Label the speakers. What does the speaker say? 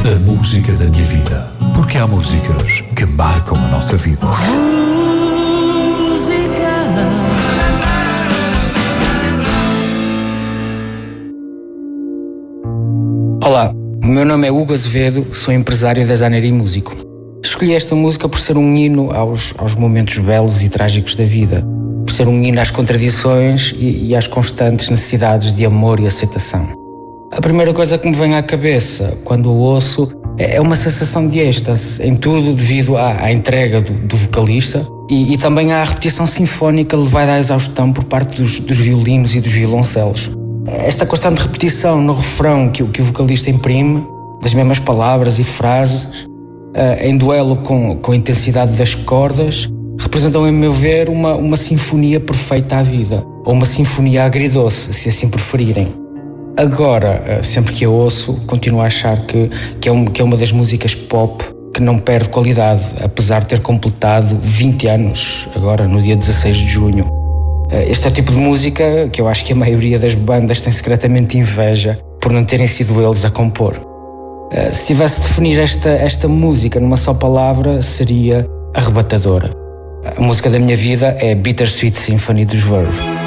Speaker 1: A música da minha vida. Porque há músicas que marcam a nossa vida.
Speaker 2: Olá, o meu nome é Hugo Azevedo, sou empresário, designer e músico. Escolhi esta música por ser um hino aos momentos belos e trágicos da vida, por ser um hino às contradições e às constantes necessidades de amor e aceitação. A primeira coisa que me vem à cabeça quando o ouço é uma sensação de êxtase, em tudo devido à entrega do vocalista e também à repetição sinfónica levada à exaustão por parte dos violinos e dos violoncelos. Esta constante repetição no refrão que o vocalista imprime, das mesmas palavras e frases, em duelo com a intensidade das cordas, representam, a meu ver, uma sinfonia perfeita à vida, ou uma sinfonia agridoce, se assim preferirem. Agora, sempre que a ouço, continuo a achar que é uma das músicas pop que não perde qualidade, apesar de ter completado 20 anos, agora no dia 16 de junho. Este é o tipo de música que eu acho que a maioria das bandas tem secretamente inveja por não terem sido eles a compor. Se tivesse de definir esta música numa só palavra, seria arrebatadora. A música da minha vida é Bittersweet Symphony dos Verve.